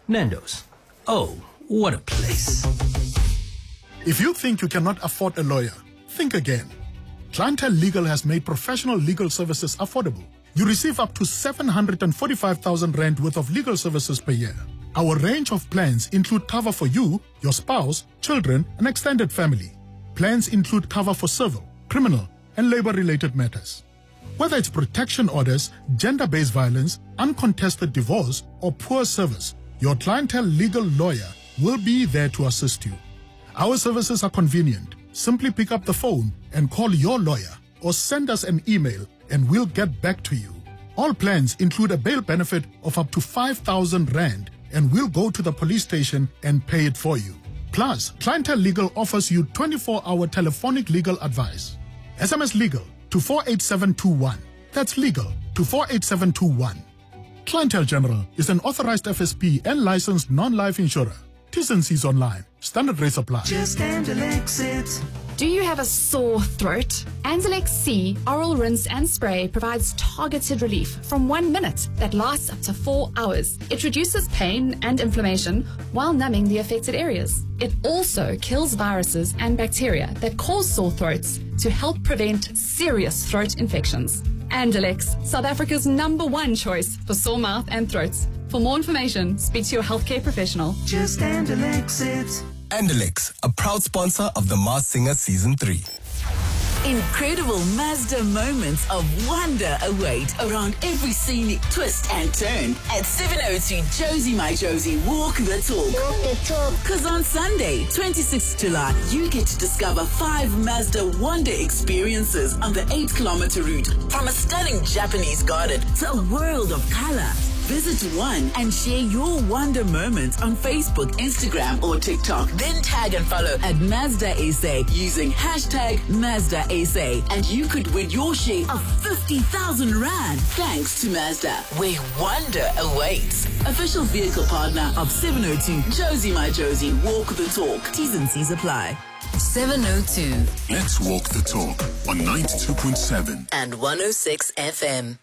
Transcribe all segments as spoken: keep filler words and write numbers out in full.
Nando's. Oh, what a place. If you think you cannot afford a lawyer, think again. Clientele Legal has made professional legal services affordable. You receive up to seven hundred forty-five thousand rand worth of legal services per year. Our range of plans include cover for you, your spouse, children, and extended family. Plans include cover for civil, criminal, and labor-related matters. Whether it's protection orders, gender-based violence, uncontested divorce, or poor service, your Clientele Legal lawyer will be there to assist you. Our services are convenient. Simply pick up the phone and call your lawyer or send us an email and we'll get back to you. All plans include a bail benefit of up to five thousand rand and we'll go to the police station and pay it for you. Plus, Clientele Legal offers you twenty-four hour telephonic legal advice. S M S legal to four eight seven two one. That's legal to four eight seven two one. Clientele General is an authorized F S P and licensed non-life insurer. T's and C's online. Standard rates apply. Just Anzalex it. Do you have a sore throat? Anzalex C Oral Rinse and Spray provides targeted relief from one minute that lasts up to four hours. It reduces pain and inflammation while numbing the affected areas. It also kills viruses and bacteria that cause sore throats to help prevent serious throat infections. Anzalex, South Africa's number one choice for sore mouth and throats. For more information, speak to your healthcare professional. Just Anzalex it. Anzalex, a proud sponsor of The Masked Singer Season three. Incredible Mazda moments of wonder await around every scenic twist and turn at seven oh two Josie My Josie Walk the Talk. Walk the talk. Because on Sunday, twenty-sixth of July, you get to discover five Mazda wonder experiences on the eight kilometer route from a stunning Japanese garden to a world of color. Visit one and share your wonder moments on Facebook, Instagram, or TikTok. Then tag and follow at Mazda S A using hashtag Mazda S A, and you could win your share of fifty thousand rand thanks to Mazda, where wonder awaits. Official vehicle partner of seven oh two Josie My Josie Walk the Talk. T's and C's apply. seven oh two. Let's walk the talk on ninety-two point seven and one oh six F M.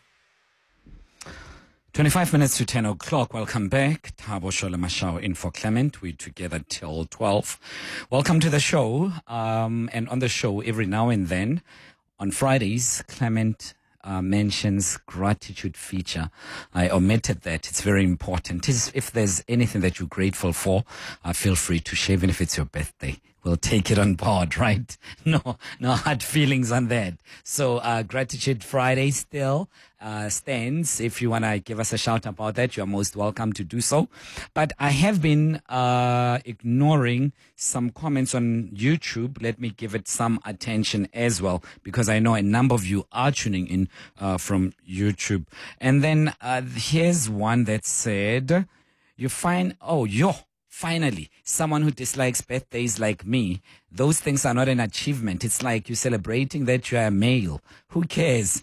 twenty-five minutes to ten o'clock. Welcome back. Thabo Sholomashao in for Clement. We're together till twelve. Welcome to the show. Um, and on the show, every now and then, on Fridays, Clement uh, mentions gratitude feature. I omitted that. It's very important. It's, if there's anything that you're grateful for, uh, feel free to share, even if it's your birthday. We'll take it on board, right? No, no hard feelings on that. So, uh, Gratitude Friday still, uh, stands. If you want to give us a shout about that, you're most welcome to do so. But I have been, uh, ignoring some comments on YouTube. Let me give it some attention as well, because I know a number of you are tuning in, uh, from YouTube. And then, uh, here's one that said, you find, oh, yo. Finally, someone who dislikes birthdays like me, those things are not an achievement. It's like you're celebrating that you're a male. Who cares?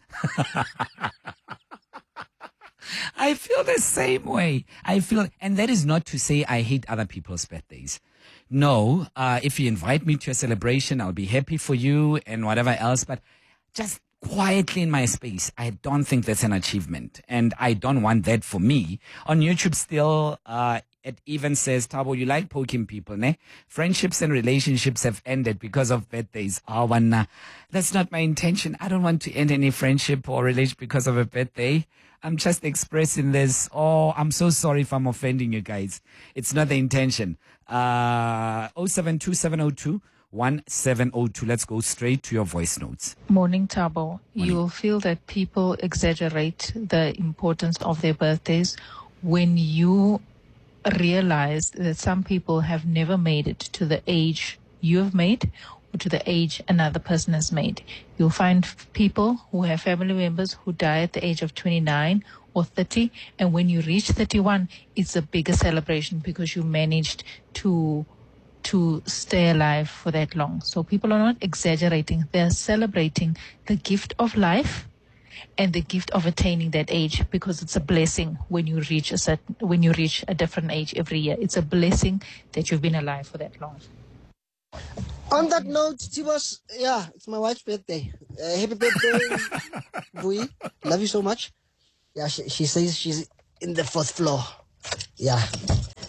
I feel the same way. I feel, and that is not to say I hate other people's birthdays. No, uh, if you invite me to a celebration, I'll be happy for you and whatever else, but just quietly in my space, I don't think that's an achievement. And I don't want that for me. On YouTube still, uh, it even says, Thabo, you like poking people, ne? Friendships and relationships have ended because of birthdays. Oh, wanna. That's not my intention. I don't want to end any friendship or relationship because of a birthday. I'm just expressing this. Oh, I'm so sorry if I'm offending you guys. It's not the intention. Uh, oh seven two seven oh two one seven oh two. Let's go straight to your voice notes. Morning, Thabo. You will feel that people exaggerate the importance of their birthdays when you realize that some people have never made it to the age you have made or to the age another person has made. You'll find people who have family members who die at the age of twenty-nine or thirty, and when you reach thirty-one, it's a bigger celebration because you managed to to stay alive for that long. So people are not exaggerating. They're celebrating the gift of life and the gift of attaining that age, because it's a blessing when you reach a certain, when you reach a different age every year. It's a blessing that you've been alive for that long. On that note, Tibos, yeah, it's my wife's birthday. Uh, happy birthday, Bui. Love you so much. Yeah, she, she says she's in the fourth floor. Yeah.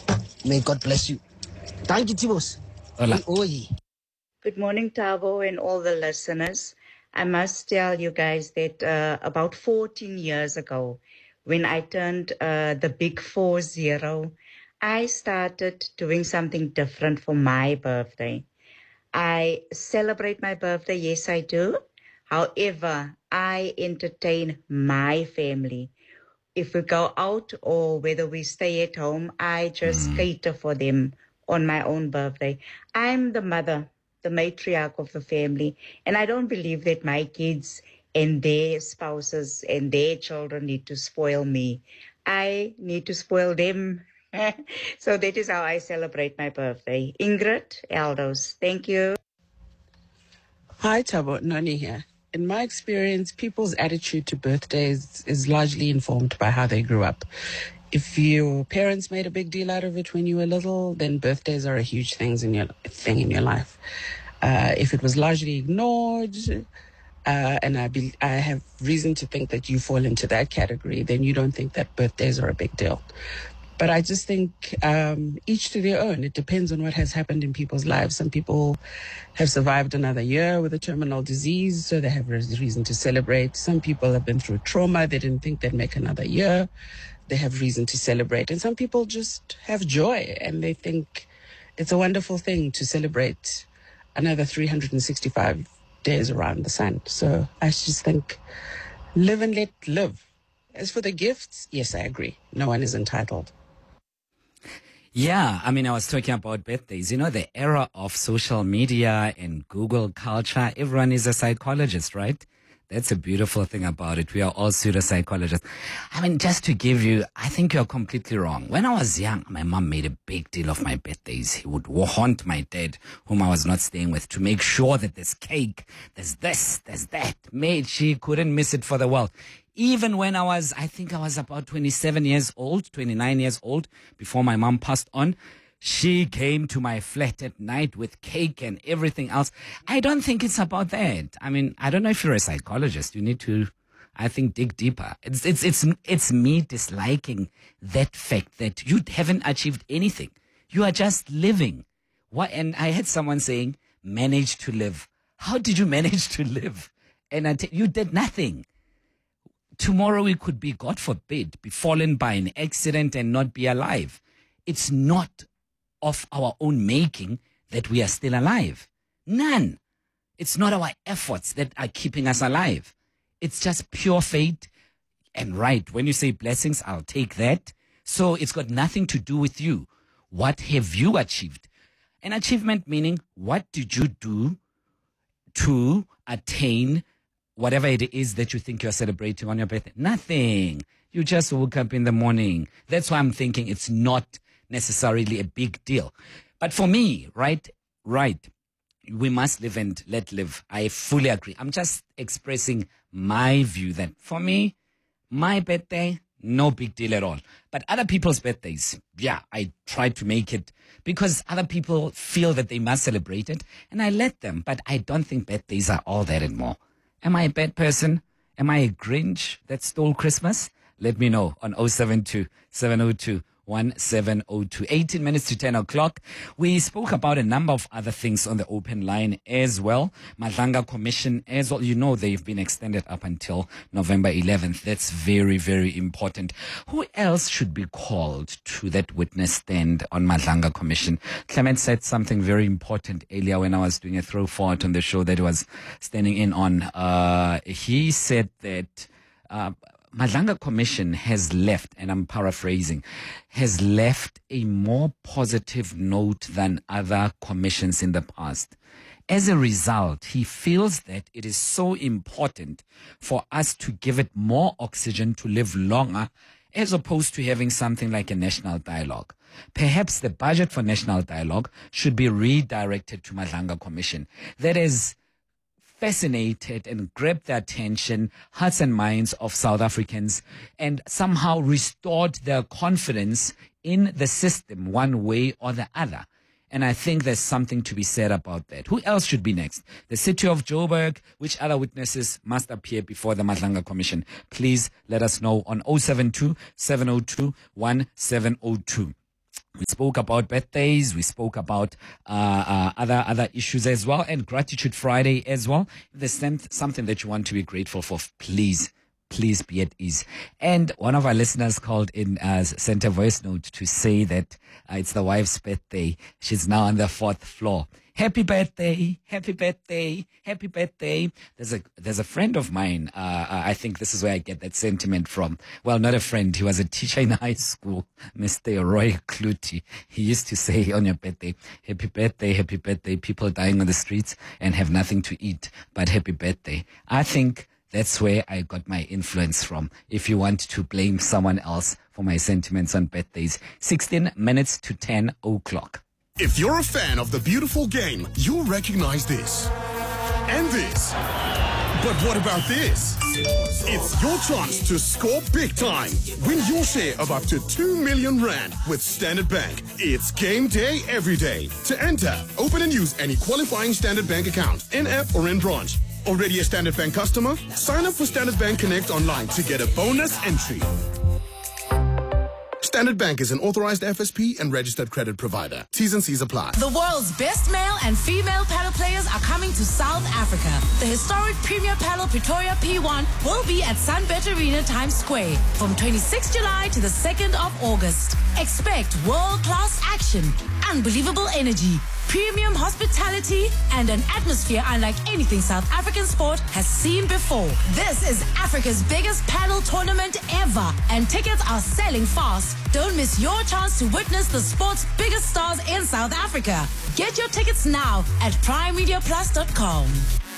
May God bless you. Thank you, Tibos. Hola. Good morning, Tabo, and all the listeners. I must tell you guys that uh, about fourteen years ago, when I turned uh, the big four zero, I started doing something different for my birthday. I celebrate my birthday, yes, I do. However, I entertain my family. If we go out or whether we stay at home, I just mm. cater for them on my own birthday. I'm the mother, the matriarch of the family, and I don't believe that my kids and their spouses and their children need to spoil me. I need to spoil them. So that is how I celebrate my birthday. Ingrid Eldos, thank you. Hi, Tabo, Noni here. In my experience, people's attitude to birthdays is largely informed by how they grew up. If your parents made a big deal out of it when you were little, then birthdays are a huge thing in your, thing in your life. Uh, if it was largely ignored, uh, and I, be, I have reason to think that you fall into that category, then you don't think that birthdays are a big deal. But I just think um, each to their own. It depends on what has happened in people's lives. Some people have survived another year with a terminal disease, so they have reason to celebrate. Some people have been through trauma. They didn't think they'd make another year. They have reason to celebrate. And some people just have joy, and they think it's a wonderful thing to celebrate another three hundred sixty-five days around the sun. So I just think live and let live. As for the gifts, yes, I agree. No one is entitled. Yeah, I mean, I was talking about birthdays. You know, the era of social media and Google culture, everyone is a psychologist, right? That's a beautiful thing about it. We are all pseudo-psychologists. I mean, just to give you, I think you're completely wrong. When I was young, my mom made a big deal of my birthdays. He would haunt my dad, whom I was not staying with, to make sure that there's cake, there's this, there's that. Made she couldn't miss it for the world. Even when I was, I think I was about twenty-seven years old, twenty-nine years old, before my mom passed on, she came to my flat at night with cake and everything else. I don't think it's about that. I mean, I don't know if you're a psychologist. You need to, I think, dig deeper. It's, it's, it's, it's me disliking that fact that you haven't achieved anything. You are just living. What? And I had someone saying, manage to live. How did you manage to live? And I t- you did nothing. Tomorrow we could be, God forbid, be fallen by an accident and not be alive. It's not of our own making that we are still alive. None. It's not our efforts that are keeping us alive. It's just pure fate. And right, when you say blessings, I'll take that. So it's got nothing to do with you. What have you achieved? An achievement meaning, what did you do to attain whatever it is that you think you're celebrating on your birthday? Nothing. You just woke up in the morning. That's why I'm thinking it's not necessarily a big deal. But for me, right, right, we must live and let live. I fully agree. I'm just expressing my view that for me, my birthday, no big deal at all. But other people's birthdays, yeah, I try to make it because other people feel that they must celebrate it, and I let them. But I don't think birthdays are all that anymore. Am I a bad person? Am I a Grinch that stole Christmas? Let me know on oh seven two, seven oh two, one seven oh two. eighteen minutes to ten o'clock. We spoke about a number of other things on the open line as well. Madlanga Commission as well. You know, they've been extended up until November eleventh. That's very, very important. Who else should be called to that witness stand on Madlanga Commission? Clement said something very important earlier when I was doing a throw forward on the show that he was standing in on. Uh, he said that, uh, Madlanga Commission has left, and I'm paraphrasing, has left a more positive note than other commissions in the past. As a result, he feels that it is so important for us to give it more oxygen to live longer, as opposed to having something like a national dialogue. Perhaps the budget for national dialogue should be redirected to Madlanga Commission. That is fascinated and grabbed the attention, hearts and minds of South Africans, and somehow restored their confidence in the system one way or the other. And I think there's something to be said about that. Who else should be next? The city of Joburg. Which other witnesses must appear before the Madlanga Commission? Please let us know on oh seven two, seven oh two, one seven oh two. We spoke about birthdays. We spoke about uh, uh, other other issues as well, and Gratitude Friday as well. If there's some- something that you want to be grateful for, please, please be at ease. And one of our listeners called in, uh, sent a voice note to say that uh, it's the wife's birthday. She's now on the fourth floor. Happy birthday, happy birthday, happy birthday. There's a there's a friend of mine. Uh, I think this is where I get that sentiment from. Well, not a friend. He was a teacher in high school, Mister Roy Clutie. He used to say on your birthday, happy birthday, happy birthday. People dying on the streets and have nothing to eat, but happy birthday. I think that's where I got my influence from. If you want to blame someone else for my sentiments on birthdays, sixteen minutes to ten o'clock. If you're a fan of the beautiful game, you'll recognize this. And this. But what about this? It's your chance to score big time. Win your share of up to two million rand with Standard Bank. It's game day every day. To enter, open and use any qualifying Standard Bank account, in-app or in-branch. Already a Standard Bank customer? Sign up for Standard Bank Connect online to get a bonus entry. Standard Bank is an authorized F S P and registered credit provider. T's and C's apply. The world's best male and female paddle players are coming to South Africa. The historic Premier Paddle Pretoria P one will be at Sunbet Arena Times Square from twenty-sixth of July to the second of August. Expect world-class action, unbelievable energy, premium hospitality, and an atmosphere unlike anything South African sport has seen before. This is Africa's biggest paddle tournament ever, and tickets are selling fast. Don't miss your chance to witness the sport's biggest stars in South Africa. Get your tickets now at prime media plus dot com.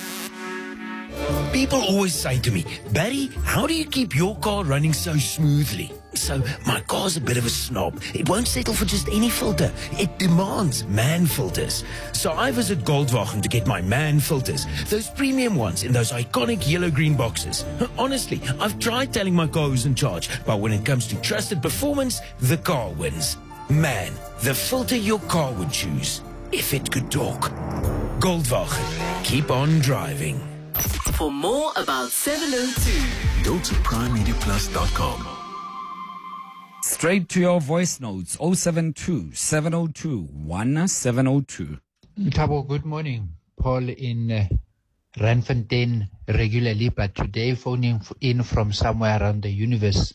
People always say to me, Barry, how do you keep your car running so smoothly? So my car's a bit of a snob. It won't settle for just any filter. It demands MAN filters. So I visit Goldwagen to get my MAN filters. Those premium ones in those iconic yellow-green boxes. Honestly, I've tried telling my car who's in charge, but when it comes to trusted performance, the car wins. MAN, the filter your car would choose, if it could talk. Goldwagen, keep on driving. For more about seven oh two, Go to prime media plus dot com. Straight to your voice notes, oh seven two, seven oh two, one seven oh two. Tabo, good morning. Paul in uh, Randfontein regularly, but today phoning f- in from somewhere around the universe.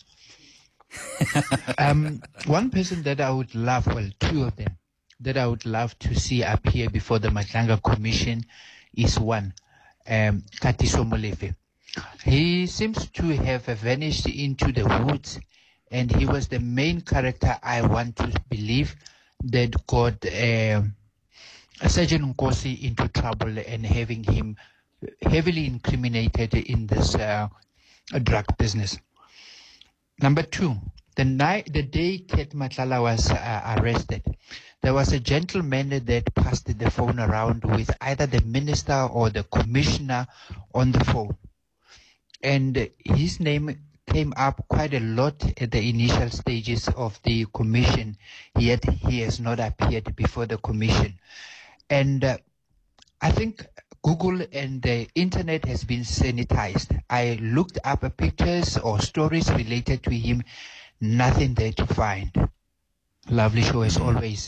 um, one person that I would love, well, two of them, that I would love to see appear before the Matlanga Commission is one, um, Katiso Molefe. He seems to have vanished into the woods, and he was the main character I want to believe that got uh, Sergeant Nkosi into trouble and having him heavily incriminated in this uh, drug business. Number two, the night, the day Ket Matlala was uh, arrested, there was a gentleman that passed the phone around with either the minister or the commissioner on the phone. And his name came up quite a lot at the initial stages of the commission, yet he has not appeared before the commission. And uh, I think Google and the internet has been sanitized. I looked up pictures or stories related to him, nothing there to find. Lovely show as always.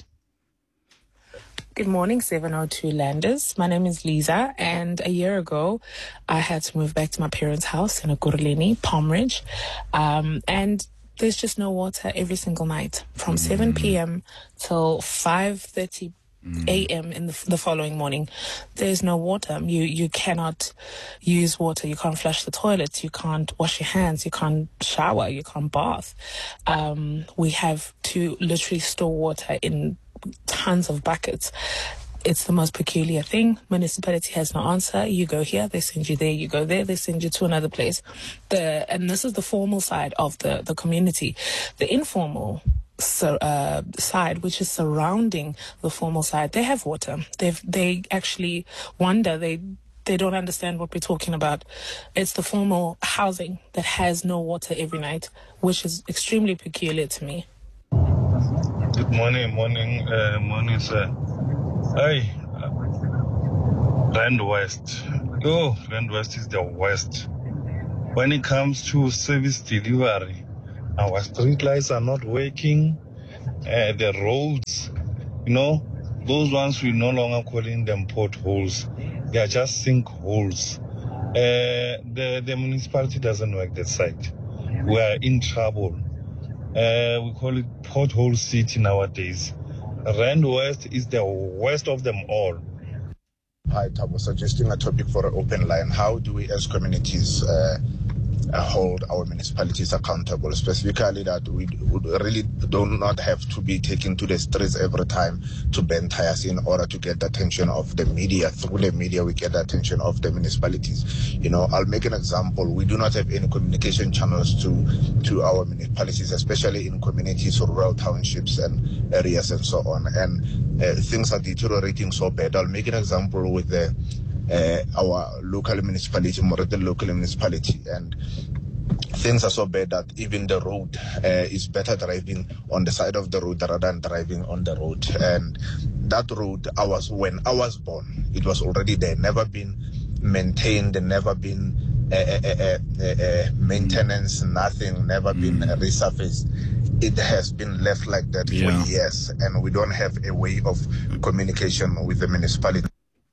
Good morning, seven oh two Landers. My name is Lisa, and a year ago, I had to move back to my parents' house in Ekurhuleni, Palm Ridge, um, and there's just no water every single night from seven p.m. till five thirty a.m. in the, the following morning. There's no water. You you cannot use water. You can't flush the toilets. You can't wash your hands. You can't shower. You can't bath. Um, we have to literally store water in tons of buckets. It's the most peculiar thing. Municipality has no answer. You go here, they send you there. You go there, they send you to another place. The and this is the formal side of the, the community. The informal so, uh, side, which is surrounding the formal side, they have water. They've they actually wonder. They they don't understand what we're talking about. It's the formal housing that has no water every night, which is extremely peculiar to me. Good morning, morning, uh, morning, sir. Hey, uh, Rand West. Oh, Rand West is the worst. When it comes to service delivery, our street lights are not working. uh, the roads, you know, those ones we're no longer calling them potholes. They are just sinkholes. Uh, the, the municipality doesn't work that side. We are in trouble. Uh, we call it pothole city nowadays. Rand West is the worst of them all. Hi, Tabo. Suggesting a topic for an open line. How do we as communities uh, uh, hold our municipalities accountable, specifically that we would really do not have to be taken to the streets every time to bend tires in order to get the attention of the media. Through the media, we get the attention of the municipalities. You know, I'll make an example. We do not have any communication channels to, to our municipalities, especially in communities, rural townships and areas and so on. And uh, things are deteriorating so bad. I'll make an example with the Uh, our local municipality, Morete local municipality, and things are so bad that even the road uh, is better driving on the side of the road rather than driving on the road. And that road, I was when I was born, it was already there, never been maintained, never been uh, uh, uh, uh, uh, maintenance, nothing, never mm. been uh, resurfaced. It has been left like that yeah. for years, and we don't have a way of communication with the municipality.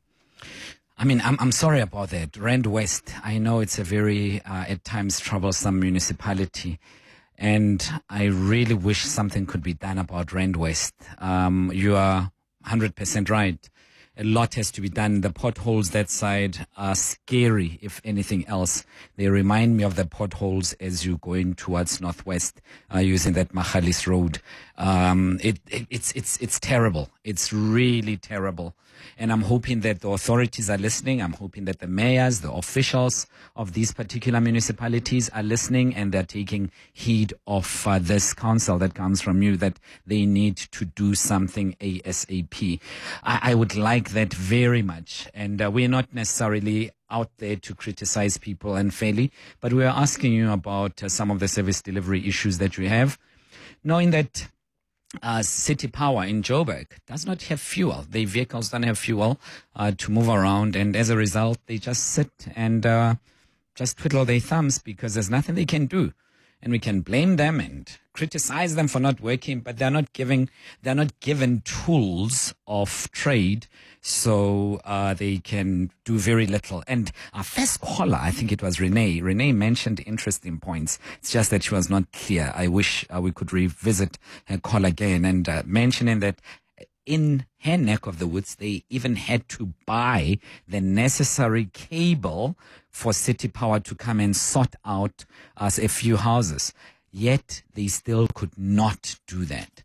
I mean, I'm I'm sorry about that. Rand West, I know it's a very, uh, at times, troublesome municipality. And I really wish something could be done about Rand West. Um, you are one hundred percent right. A lot has to be done. The potholes that side are scary, if anything else. They remind me of the potholes as you're going towards Northwest, uh, using that Machalis Road. Um, it, it, it's, it's, it's terrible. It's really terrible. And I'm hoping that the authorities are listening. I'm hoping that the mayors, the officials of these particular municipalities are listening, and they're taking heed of uh, this counsel that comes from you, that they need to do something ASAP. I, I would like that very much. And uh, we're not necessarily out there to criticize people unfairly, but we are asking you about uh, some of the service delivery issues that you have, knowing that Uh, City Power in Joburg does not have fuel. Their vehicles don't have fuel uh, to move around, and as a result, they just sit and uh, just twiddle their thumbs because there's nothing they can do. And we can blame them and criticize them for not working, but they're not giving, they're not given tools of trade, so uh, they can do very little. And our first caller, I think it was Renee. Renee mentioned interesting points. It's just that she was not clear. I wish uh, we could revisit her call again, and uh, mentioning that in her neck of the woods, they even had to buy the necessary cable for City Power to come and sort out us a few houses. Yet they still could not do that.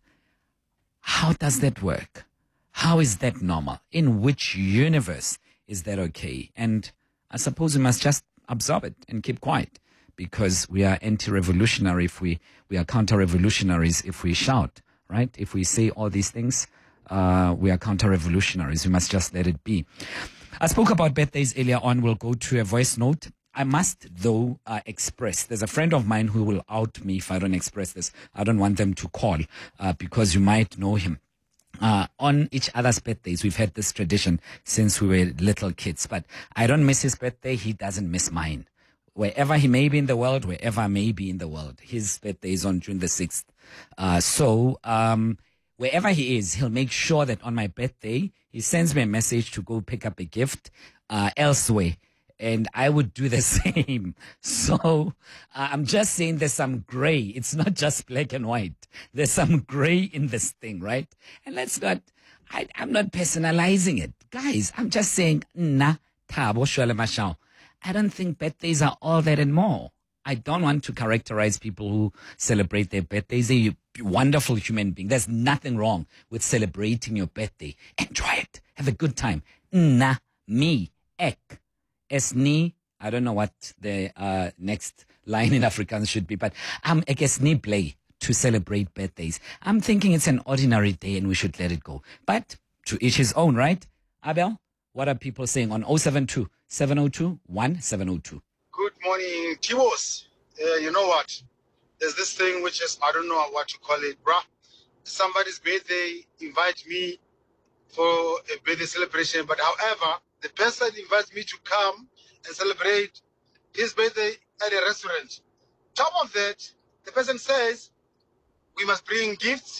How does that work? How is that normal? In which universe is that okay? And I suppose we must just absorb it and keep quiet, because we are anti-revolutionary if we, we are counter-revolutionaries if we shout, right? If we say all these things, Uh, we are counter-revolutionaries. We must just let it be. I spoke about birthdays earlier on. We'll go to a voice note. I must, though, uh, express. There's a friend of mine who will out me if I don't express this. I don't want them to call uh, because you might know him. Uh, on each other's birthdays, we've had this tradition since we were little kids. But I don't miss his birthday. He doesn't miss mine. Wherever he may be in the world, wherever I may be in the world, his birthday is on June the sixth. Uh, so, um... wherever he is, he'll make sure that on my birthday, he sends me a message to go pick up a gift uh, elsewhere. And I would do the same. So uh, I'm just saying there's some gray. It's not just black and white. There's some gray in this thing, right? And let's not, I, I'm not personalizing it. Guys, I'm just saying, nah, Thabo Shwele Mashao. I don't think birthdays are all that and more. I don't want to characterize people who celebrate their birthdays. They're wonderful human beings. There's nothing wrong with celebrating your birthday. Enjoy it. Have a good time. Na, me, ek, esni. I don't know what the uh, next line in Afrikaans should be, but I'm ek esni play to celebrate birthdays. I'm thinking it's an ordinary day and we should let it go. But to each his own, right? Abel, what are people saying on oh seven two, seven oh two, one seven oh two? Good morning, Tibos. Uh, you know what? There's this thing which is, I don't know what to call it, bruh. Somebody's birthday, invite me for a birthday celebration. But however, the person invites me to come and celebrate his birthday at a restaurant. Top of that, the person says, we must bring gifts,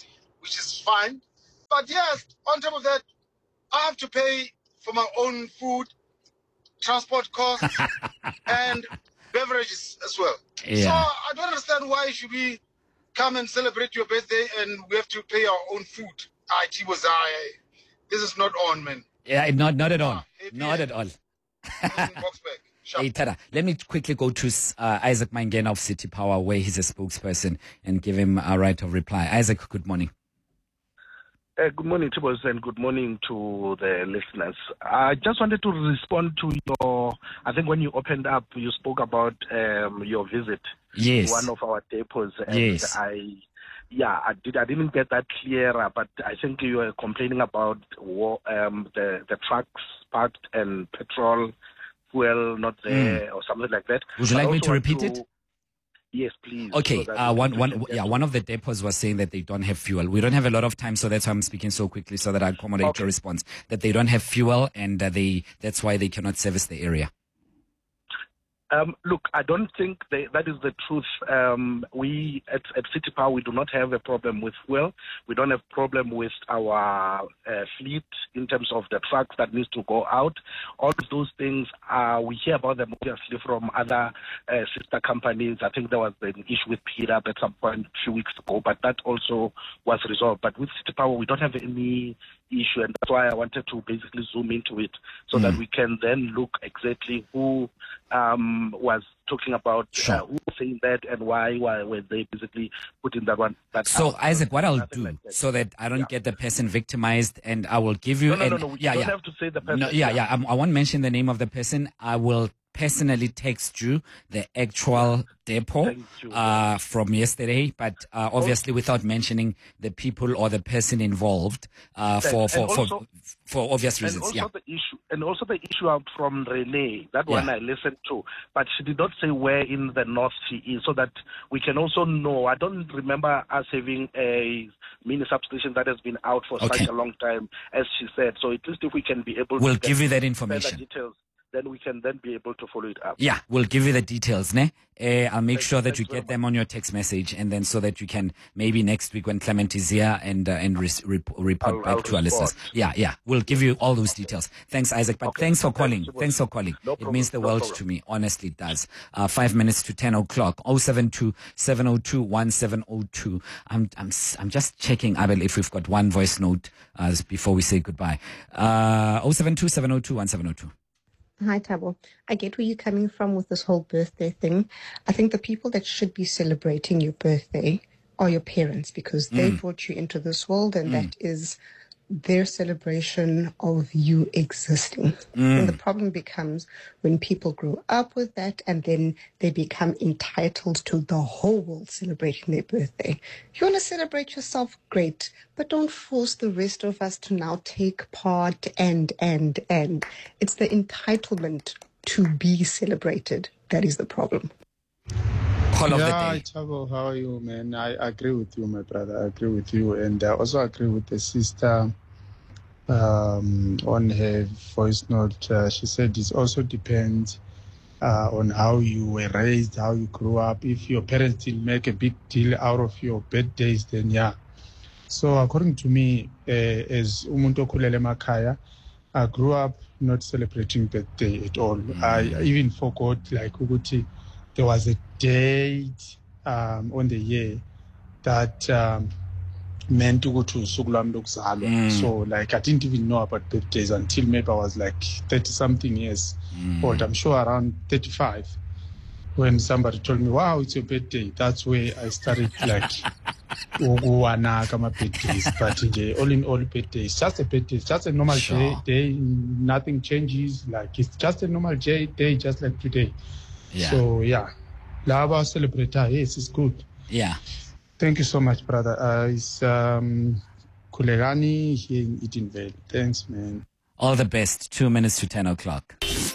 which is fine. But yes, on top of that, I have to pay for my own food, transport costs, and beverages as well. Yeah. So I don't understand why should we come and celebrate your birthday and we have to pay our own food. I, T was I. This is not on, man. Yeah, not not at all. Not at all. Hey, Tada, let me quickly go to uh, Isaac Mangena of City Power, where he's a spokesperson, and give him a right of reply. Isaac, good morning. Uh, good morning, Tibos, and good morning to the listeners. I just wanted to respond to your, I think when you opened up, you spoke about um, your visit Yes. to one of our depots. And Yes. I, yeah, I, did, I didn't get that clearer, but I think you were complaining about war, um, the, the trucks parked and petrol, fuel not there, or something like that. Would you But like me also to want repeat it? Yes, please. Okay, so that uh, we one, can one, get yeah, to- one of the depots was saying that they don't have fuel. We don't have a lot of time, so that's why I'm speaking so quickly, so that I accommodate your response. That they don't have fuel, and uh, they that's why they cannot service the area. Um, look, I don't think they, that is the truth. Um, we at, at City Power, we do not have a problem with fuel. We don't have problem with our uh, fleet in terms of the trucks that needs to go out. All of those things, uh, we hear about them obviously from other uh, sister companies. I think there was an issue with P R A P at some point a few weeks ago, but that also was resolved. But with City Power, we don't have any issue, and that's why I wanted to basically zoom into it so Mm. that we can then look exactly who um, was talking about uh, who was saying that and why why were they basically putting that one that So, out. Isaac, what I'll Nothing do, like that. so that I don't get the person victimized, and I will give you... No, no, an, no, no, you yeah, don't yeah. have to say the person. No, yeah, yeah. I'm, I won't mention the name of the person. I will personally text you the actual depot uh, from yesterday, but uh, obviously without mentioning the people or the person involved uh, for, And for, also- for, for obvious And reasons. also Yeah. the issue, and also the issue out from Renee. That one Yeah. I listened to, but she did not say where in the north she is, so that we can also know. I don't remember us having a mini substation that has been out for Okay. such a long time, as she said. So at least if we can be able, We'll to get give you that further information. details, then we can then be able to follow it up. Yeah, we'll give you the details, ne? Uh, I'll make sure that you get them on your text message, and then so that you can maybe next week when Clement is here and uh, and res- rep- report I'll- back I'll to our listeners. respond. Yeah, yeah, we'll give you all those details. Thanks, Isaac. But thanks for calling. Thanks, Thanks for calling. No It problem, means the no world problem. to me. Honestly, it does. Uh, five minutes to ten o'clock. Oh seven two seven oh two one seven oh two. I'm I'm s- I'm just checking, Abel, if we've got one voice note uh, before we say goodbye. Uh, oh seven two seven oh two one seven oh two. Hi, Tabo. I get where you're coming from with this whole birthday thing. I think the people that should be celebrating your birthday are your parents, because they Mm. brought you into this world, and Mm. that is their celebration of you existing. Mm. And the problem becomes when people grow up with that and then they become entitled to the whole world celebrating their birthday. If you want to celebrate yourself, great, but don't force the rest of us to now take part and, and, and. It's the entitlement to be celebrated that is the problem. Call of the yeah, day. Chavo, how are you, man? I agree with you, my brother. I agree with you. And I also agree with the sister um, on her voice note. Uh, she said it also depends uh, on how you were raised, how you grew up. If your parents didn't make a big deal out of your birthdays, then yeah. So according to me, uh, as umuntu okhulele emakhaya, I grew up not celebrating birthday at all. I even forgot, like, ukuthi there was a date um, on the year that um, meant ukuthi usuku lwami lokuzalwa. Mm. So, like, I didn't even know about birthdays until maybe I was like thirty-something years old. I'm sure around thirty-five, when somebody told me, wow, it's your birthday. That's where I started, like, ukuwanaka my birthdays. But nje, all in all, birthday is just a birthday. It's just a normal Sure. day, day. Nothing changes. Like, it's just a normal day, day just like today. Yeah. So, yeah. Lava celebrate. Yes, it's good. Yeah. Thank you so much, brother. Uh, it's um, Kulegani here in Edenvale. Thanks, man. All the best. Two minutes to ten o'clock.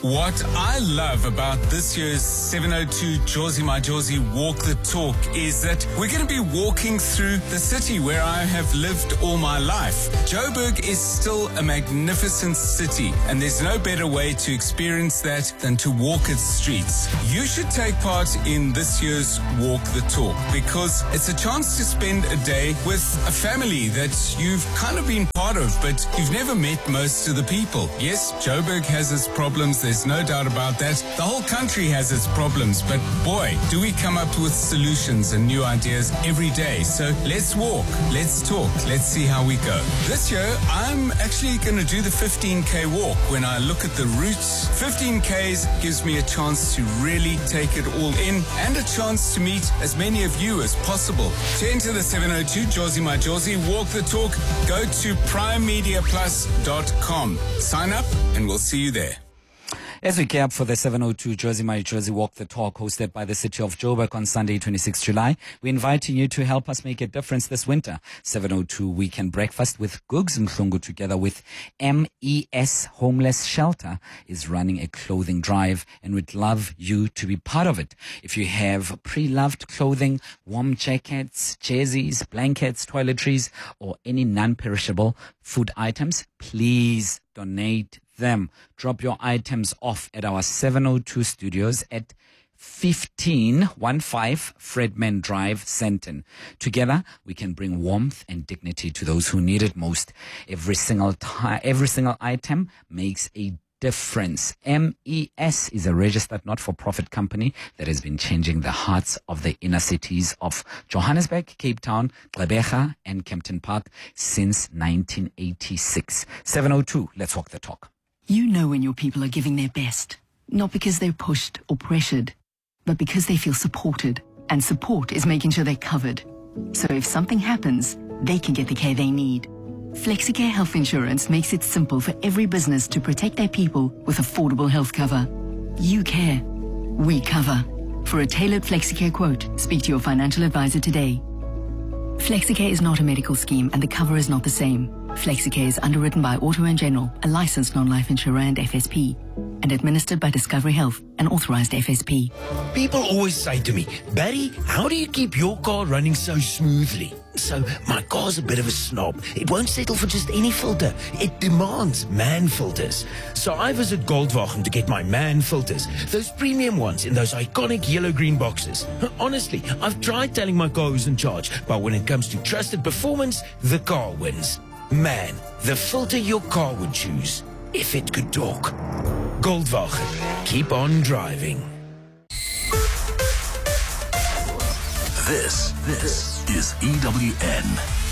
What I love about this year's seven oh two Jozi My Jozi Walk the Talk is that we're going to be walking through the city where I have lived all my life. Joburg is still a magnificent city, and there's no better way to experience that than to walk its streets. You should take part in this year's Walk the Talk because it's a chance to spend a day with a family that you've kind of been part of, but you've never met most of the people. Yes, Joburg has its problems. There's no doubt about that. The whole country has its problems, but boy, do we come up with solutions and new ideas every day. So let's walk, let's talk, let's see how we go. This year, I'm actually going to do the fifteen K walk. When I look at the routes, fifteen Ks gives me a chance to really take it all in and a chance to meet as many of you as possible. To enter the seven oh two Jozi My Jozi Walk the Talk, go to prime media plus dot com. Sign up and we'll see you there. As we gear up for the seven oh two Jozi My Jozi Walk the Talk hosted by the City of Joburg on Sunday, twenty-sixth of July, we're inviting you to help us make a difference this winter. seven oh two Weekend Breakfast with Gugs Mhlungu together with M E S Homeless Shelter is running a clothing drive, and we'd love you to be part of it. If you have pre-loved clothing, warm jackets, jerseys, blankets, toiletries, or any non-perishable food items, please donate them. Drop your items off at our seven oh two studios at fifteen fifteen Fredman Drive, Sandton. Together, we can bring warmth and dignity to those who need it most. Every single time, every single item makes a difference. M E S is a registered not-for-profit company that has been changing the hearts of the inner cities of Johannesburg, Cape Town, Gqeberha, and Kempton Park since nineteen eighty-six. seven oh two, let's walk the talk. You know when your people are giving their best, not because they're pushed or pressured, but because they feel supported. And support is making sure they're covered. So if something happens, they can get the care they need. FlexiCare Health Insurance makes it simple for every business to protect their people with affordable health cover. You care. We cover. For a tailored FlexiCare quote, speak to your financial advisor today. FlexiCare is not a medical scheme and the cover is not the same. FlexiCare is underwritten by Auto and General, a licensed non-life insurer and F S P, and administered by Discovery Health, an authorized F S P. People always say to me, Barry, how do you keep your car running so smoothly? So my car's a bit of a snob. It won't settle for just any filter. It demands MAN filters. So I visit Goldwagen to get my MAN filters, those premium ones in those iconic yellow-green boxes. Honestly, I've tried telling my car who's in charge, but when it comes to trusted performance, the car wins. MAN, the filter your car would choose if it could talk. Goldwagen, keep on driving. This, this is E W N.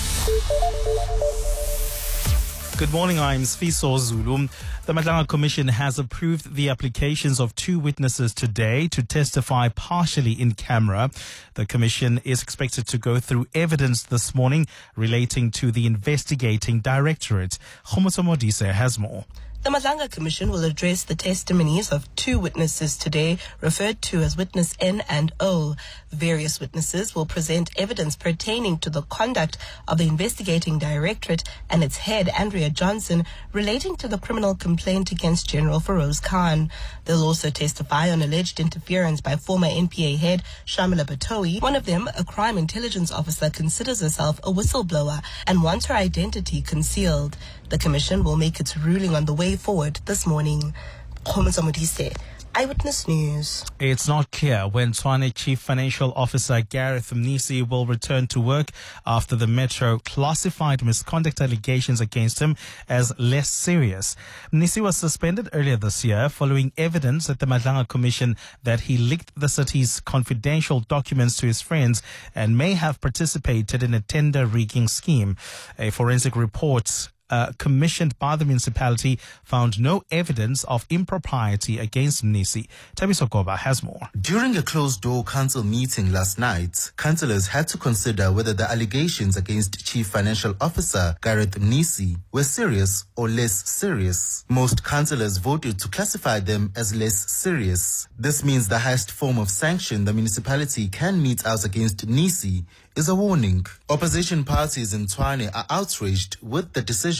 Good morning, I'm Sfiso Zulu. The Madlanga Commission has approved the applications of two witnesses today to testify partially in camera. The Commission is expected to go through evidence this morning relating to the investigating directorate. Khomoso Modise has more. The Madlanga Commission will address the testimonies of two witnesses today, referred to as Witness N and O. Various witnesses will present evidence pertaining to the conduct of the investigating directorate and its head, Andrea Johnson, relating to the criminal complaint against General Feroz Khan. They'll also testify on alleged interference by former N P A head Shamila Batohi. One of them, a crime intelligence officer, considers herself a whistleblower and wants her identity concealed. The Commission will make its ruling on the way forward this morning. Eyewitness News. It's not clear when Tshwane Chief Financial Officer Gareth Mnisi will return to work after the Metro classified misconduct allegations against him as less serious. Mnisi was suspended earlier this year following evidence at the Madlanga Commission that he leaked the city's confidential documents to his friends and may have participated in a tender rigging scheme. A forensic report Uh, commissioned by the municipality found no evidence of impropriety against Mnisi. Tabiso Goba has more. During a closed-door council meeting last night, councillors had to consider whether the allegations against Chief Financial Officer Gareth Mnisi were serious or less serious. Most councillors voted to classify them as less serious. This means the highest form of sanction the municipality can mete out against Mnisi is a warning. Opposition parties in Tshwane are outraged with the decision.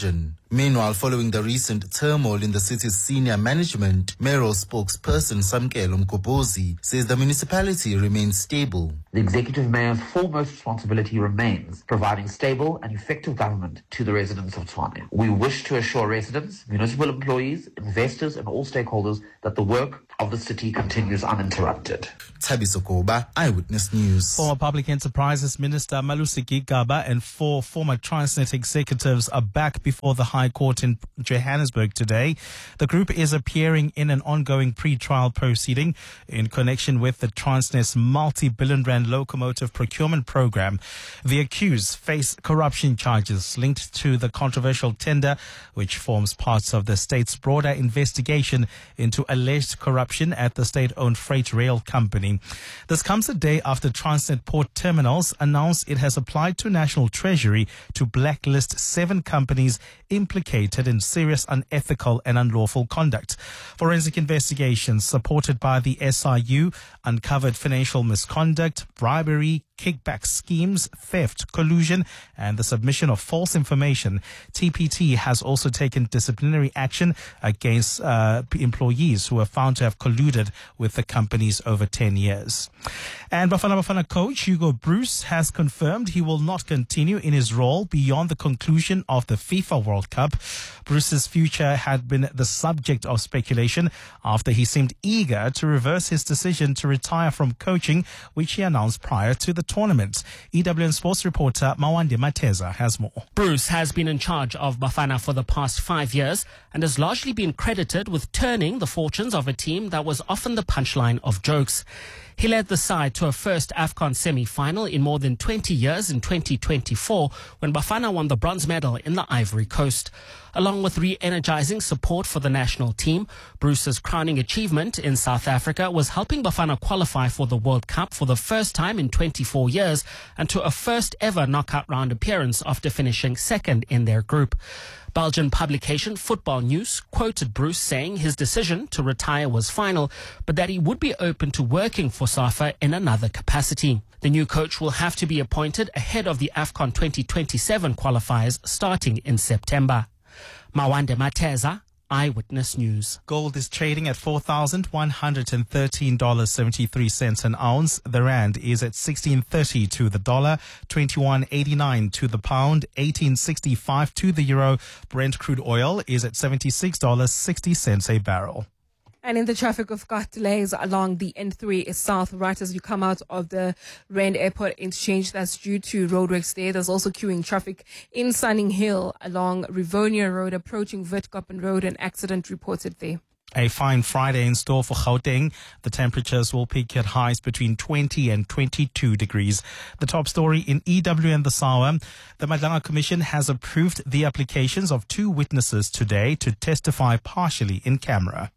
Meanwhile, following the recent turmoil in the city's senior management, mayoral spokesperson Samkelo Mgobozi says the municipality remains stable. The Executive Mayor's foremost responsibility remains providing stable and effective government to the residents of Tshwane. We wish to assure residents, municipal employees, investors and all stakeholders that the work of the city continues uninterrupted. Thabiso Koba, Eyewitness News. Former Public Enterprises Minister Malusi Gigaba and four former Transnet executives are back before the High Court in Johannesburg today. The group is appearing in an ongoing pre-trial proceeding in connection with the Transnet's multi-billion rand locomotive procurement program. The accused face corruption charges linked to the controversial tender, which forms part of the state's broader investigation into alleged corruption at the state-owned freight rail company. This comes a day after Transnet Port Terminals announced it has applied to National Treasury to blacklist seven companies implicated in serious unethical and unlawful conduct. Forensic investigations supported by the S I U uncovered financial misconduct, bribery, kickback schemes, theft, collusion, and the submission of false information. T P T has also taken disciplinary action against uh, employees who were found to have colluded with the companies over ten years. And Bafana Bafana coach Hugo Broos has confirmed he will not continue in his role beyond the conclusion of the FIFA World Cup. Broos's future had been the subject of speculation after he seemed eager to reverse his decision to retire from coaching, which he announced prior to the tournament. E W N Sports reporter Mawande Mateza has more. Broos has been in charge of Bafana for the past five years and has largely been credited with turning the fortunes of a team that was often the punchline of jokes. He led the side to a first AFCON semi-final in more than twenty years in twenty twenty-four when Bafana won the bronze medal in the Ivory Coast. Along with re-energizing support for the national team, Broos's crowning achievement in South Africa was helping Bafana qualify for the World Cup for the first time in twenty-four years and to a first ever knockout round appearance after finishing second in their group. Belgian publication Football News quoted Broos saying his decision to retire was final, but that he would be open to working for SAFA in another capacity. The new coach will have to be appointed ahead of the AFCON twenty twenty-seven qualifiers starting in September. Mawande Mateza, Eyewitness News. Gold is trading at four thousand one hundred thirteen dollars and seventy-three cents an ounce. The rand is at sixteen thirty to the dollar, twenty-one eighty-nine to the pound, eighteen sixty-five to the euro. Brent crude oil is at seventy-six dollars and sixty cents a barrel. And in the traffic, we've got delays along the N three south right as you come out of the Rand Airport interchange. That's due to roadworks there. There's also queuing traffic in Sunning Hill along Rivonia Road, approaching Witkoppen Road. An accident reported there. A fine Friday in store for Gauteng. The temperatures will peak at highs between twenty and twenty-two degrees. The top story in E W N The Sawa. The Madlanga Commission has approved the applications of two witnesses today to testify partially in camera.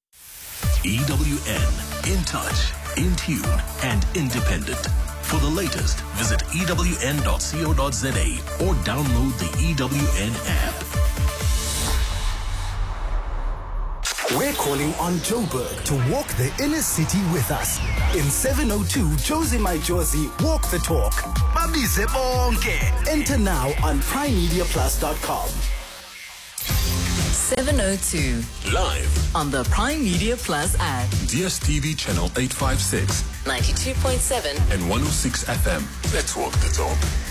E W N, in touch, in tune, and independent. For the latest, visit E W N dot co dot za or download the E W N app. We're calling on Joburg to walk the inner city with us. In seven oh two, Josie My Josie, walk the talk. Babize bonke. Enter now on prime media plus dot com. seven oh two. Live on the Prime Media Plus app. D S T V channel eight five six. ninety-two point seven. And one oh six F M. Let's walk the talk.